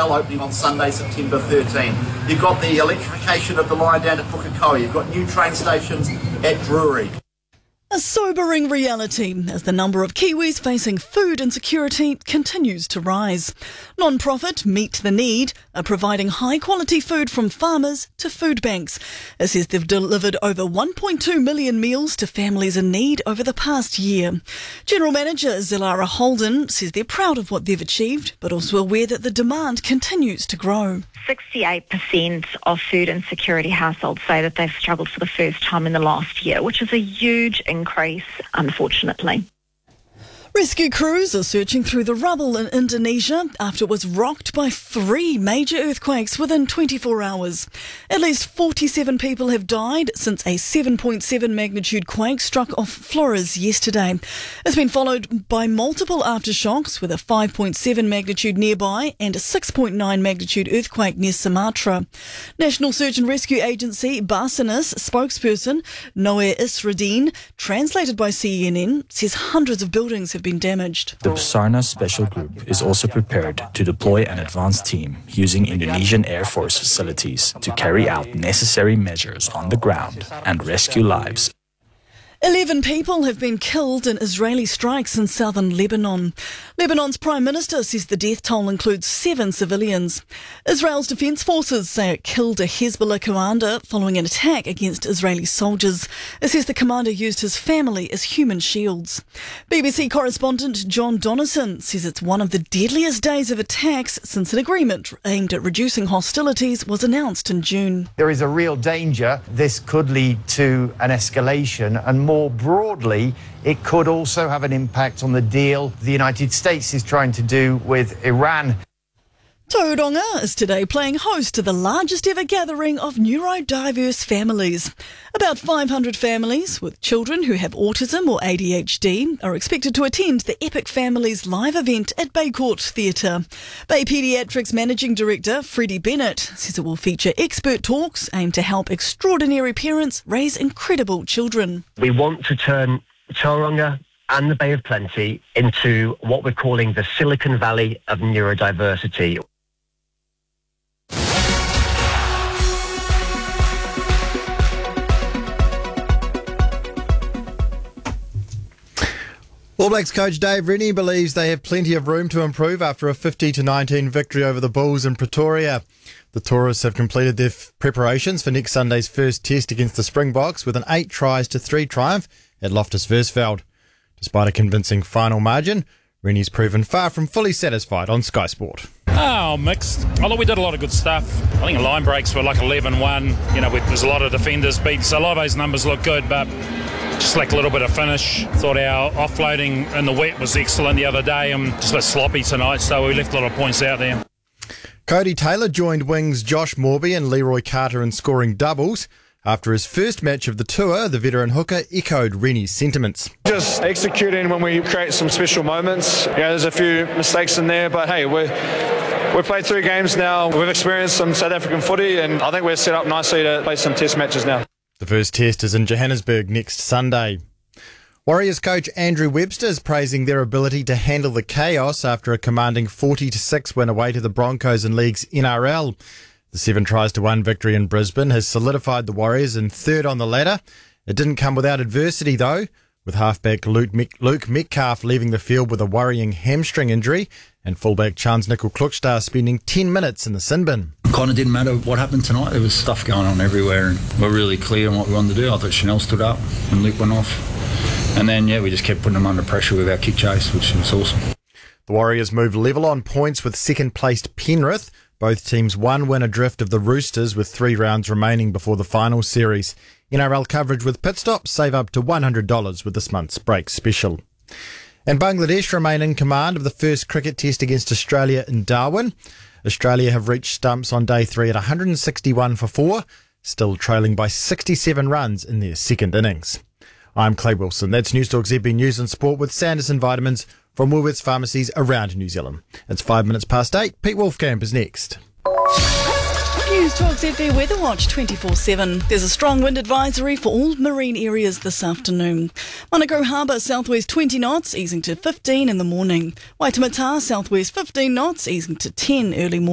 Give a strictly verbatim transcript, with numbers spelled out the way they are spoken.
Rail opening on Sunday, September thirteenth. You've got the electrification of the line down at Pukekohe. You've got new train stations at Drury. A sobering reality as the number of Kiwis facing food insecurity continues to rise. Non-profit Meet the Need are providing high-quality food from farmers to food banks. It says they've delivered over one point two million meals to families in need over the past year. General Manager Zilara Holden says they're proud of what they've achieved, but also aware that the demand continues to grow. sixty-eight percent of food insecurity households say that they've struggled for the first time in the last year, which is a huge increase, unfortunately. Rescue crews are searching through the rubble in Indonesia after it was rocked by three major earthquakes within twenty-four hours. At least forty-seven people have died since a seven point seven magnitude quake struck off Flores yesterday. It's been followed by multiple aftershocks with a five point seven magnitude nearby and a six point nine magnitude earthquake near Sumatra. National Search and Rescue Agency Basarnas spokesperson Noe Isradin, translated by C N N, says hundreds of buildings have been damaged. The Basarnas Special Group is also prepared to deploy an advanced team using Indonesian Air Force facilities to carry out necessary measures on the ground and rescue lives. Eleven people have been killed in Israeli strikes in southern Lebanon. Lebanon's Prime Minister says the death toll includes seven civilians. Israel's defence forces say it killed a Hezbollah commander following an attack against Israeli soldiers. It says the commander used his family as human shields. B B C correspondent John Donnison says it's one of the deadliest days of attacks since an agreement aimed at reducing hostilities was announced in June. There is a real danger this could lead to an escalation, and more More broadly, it could also have an impact on the deal the United States is trying to do with Iran. Tauranga is today playing host to the largest ever gathering of neurodiverse families. About five hundred families with children who have autism or A D H D are expected to attend the Epic Families live event at Bay Court Theatre. Bay Paediatrics Managing Director Freddie Bennett says it will feature expert talks aimed to help extraordinary parents raise incredible children. We want to turn Tauranga and the Bay of Plenty into what we're calling the Silicon Valley of neurodiversity. All Blacks coach Dave Rennie believes they have plenty of room to improve after a fifty to nineteen victory over the Bulls in Pretoria. The Tourists have completed their f- preparations for next Sunday's first test against the Springboks with an eight tries to three triumph at Loftus Versfeld. Despite a convincing final margin, Rennie's proven far from fully satisfied on Sky Sport. Oh, mixed. Although we did a lot of good stuff. I think the line breaks were like eleven one. You know, we, there's a lot of defenders beat, so a lot of those numbers look good, but just lacked a little bit of finish. Thought our offloading in the wet was excellent the other day and just a bit sloppy tonight, so we left a lot of points out there. Cody Taylor joined wings Josh Morby and Leroy Carter in scoring doubles. After his first match of the tour, the veteran hooker echoed Rennie's sentiments. Just executing when we create some special moments. Yeah, there's a few mistakes in there, but hey, we're We've played three games now. We've experienced some South African footy, and I think we're set up nicely to play some test matches now. The first test is in Johannesburg next Sunday. Warriors coach Andrew Webster is praising their ability to handle the chaos after a commanding forty to six win away to the Broncos in League's N R L. The seven tries to one victory in Brisbane has solidified the Warriors in third on the ladder. It didn't come without adversity though, with halfback Luke, Met- Luke Metcalf leaving the field with a worrying hamstring injury and fullback Chance Nickel-Klukstar spending ten minutes in the sin bin. Kind of didn't matter what happened tonight. There was stuff going on everywhere and we're really clear on what we wanted to do. I thought Chanel stood up and Luke went off. And then, yeah, we just kept putting them under pressure with our kick chase, which was awesome. The Warriors moved level on points with second-placed Penrith. Both teams one win adrift of the Roosters with three rounds remaining before the final series. N R L coverage with pit stops. Save up to one hundred dollars with this month's break special. And Bangladesh remain in command of the first cricket test against Australia in Darwin. Australia have reached stumps on day three at one hundred sixty-one for four, still trailing by sixty-seven runs in their second innings. I'm Clay Wilson. That's Newstalk Z B News and Sport with Sanderson Vitamins from Woolworths pharmacies around New Zealand. It's five minutes past eight. Pete Wolfkamp is next. Newstalk Z B Weather Watch twenty-four seven. There's a strong wind advisory for all marine areas this afternoon. Manukau Harbour, southwest twenty knots, easing to fifteen in the morning. Waitemata, southwest fifteen knots, easing to ten early morning.